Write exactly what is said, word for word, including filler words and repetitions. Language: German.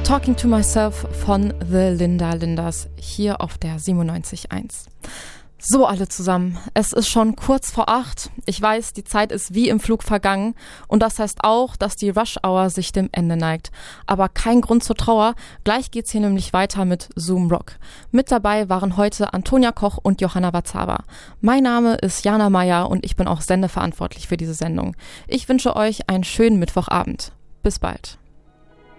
Talking to Myself von The Linda Lindas hier auf der siebenundneunzig Komma eins. So, alle zusammen, es ist schon kurz vor acht. Ich weiß, die Zeit ist wie im Flug vergangen und das heißt auch, dass die Rush Hour sich dem Ende neigt. Aber kein Grund zur Trauer, gleich geht's hier nämlich weiter mit Zoom Rock. Mit dabei waren heute Antonia Koch und Johanna Wazaba. Mein Name ist Jana Meyer und ich bin auch sendeverantwortlich für diese Sendung. Ich wünsche euch einen schönen Mittwochabend. Bis bald.